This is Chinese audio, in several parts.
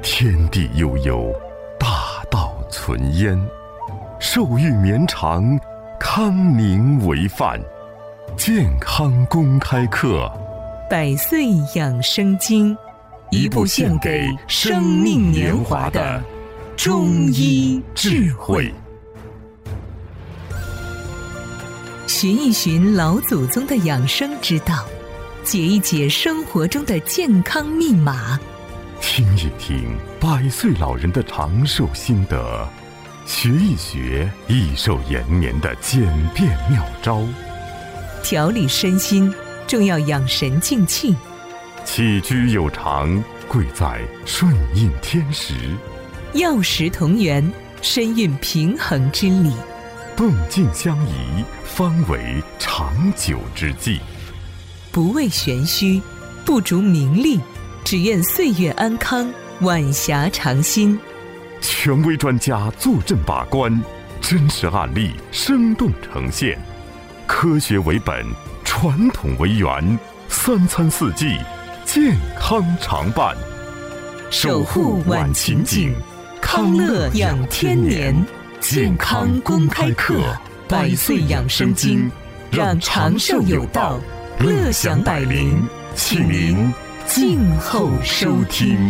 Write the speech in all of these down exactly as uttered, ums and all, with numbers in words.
天地悠悠，大道存焉。寿欲绵长，康宁为范。健康公开课， 百岁养生经，一部献给生命年华的中医智慧。寻一寻老祖宗的养生之道，解一解生活中的健康密码， 听一听百岁老人的长寿心得，学一学益寿延年的简便妙招。 调理身心，重要养神静气。 起居有常，贵在顺应天时。 药食同源，身运平衡之理。 动静相宜，方为长久之计。 不为玄虚，不逐名利，只愿岁月安康，晚霞长新。 权威专家坐镇把关，真实案例生动呈现，科学为本，传统为源，三餐四季健康常伴。 守护晚晴景，康乐养天年。健康公开课，百岁养生经，让长寿有道，乐享百龄，请您静候收听。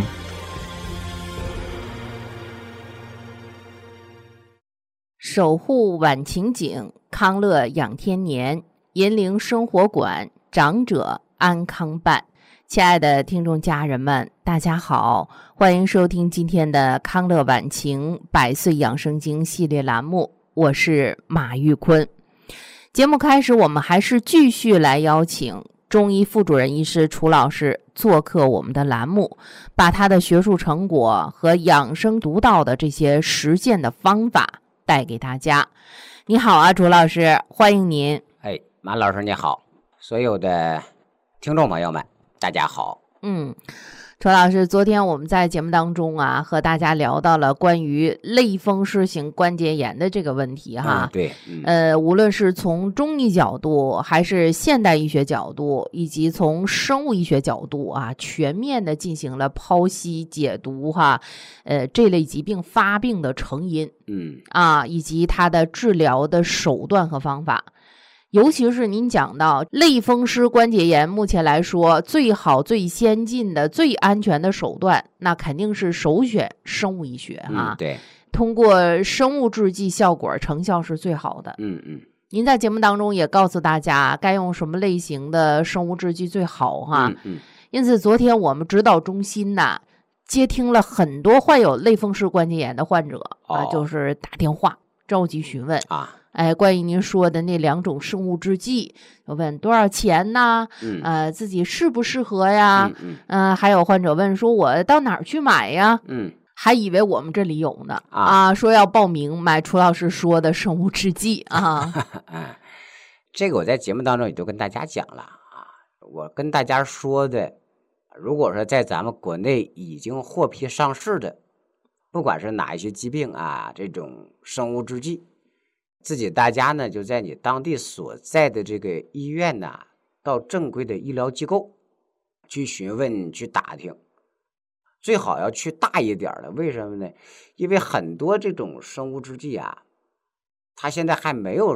守护晚晴景，康乐养天年，银铃生活馆，长者安康伴。亲爱的听众家人们，大家好，欢迎收听今天的康乐晚晴百岁养生经系列栏目，我是马玉坤。节目开始，我们还是继续来邀请中医副主任医师楚老师做客我们的栏目，把他的学术成果和养生独到的这些实践的方法带给大家。你好啊，楚老师，欢迎您。 哎，马老师你好，所有的听众朋友们大家好。 嗯，楚老师，昨天我们在节目当中啊，和大家聊到了关于类风湿性关节炎的这个问题哈。 嗯、对、嗯， 呃，无论是从中医角度，还是现代医学角度，以及从生物医学角度啊，全面的进行了剖析解读哈。呃，这类疾病发病的成因， 嗯啊，以及它的治疗的手段和方法。尤其是您讲到类风湿关节炎，目前来说最好最先进的最安全的手段，那肯定是首选生物医学啊、 嗯、对， 通過生物制剂效果成效是最好的。 嗯嗯， 您在节目当中也告诉大家该用什么类型的生物制剂最好哈。 嗯嗯， 因此昨天我们指导中心呢接听了很多患有类风湿关节炎的患者、哦、啊，就是打电话召集询问啊。 哎，关于您说的那两种生物制剂，我问多少钱呢？ 嗯， 呃，自己适不适合呀？ 嗯嗯， 呃，还有患者问说，我到哪儿去买呀？ 嗯， 还以为我们这里有呢啊， 啊说要报名买楚老师说的生物制剂啊。 这个我在节目当中也都跟大家讲了啊，我跟大家说的，如果说在咱们国内已经获批上市的，不管是哪一些疾病啊，这种生物制剂。自己大家呢就在你当地所在的这个医院呢，到正规的医疗机构去询问去打听，最好要去大一点的。为什么呢？因为很多这种生物制剂啊，它现在还没有